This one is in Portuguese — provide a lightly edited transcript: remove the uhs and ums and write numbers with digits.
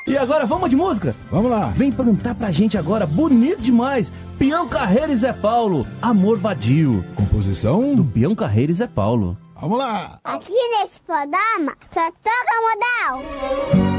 E agora vamos de música? Vamos lá. Vem cantar pra gente agora, bonito demais, Peão Carreiro e Zé Paulo, Amor Vadio. Composição do Peão Carreiro e Zé Paulo. Vamos lá. Aqui nesse programa só toca modal.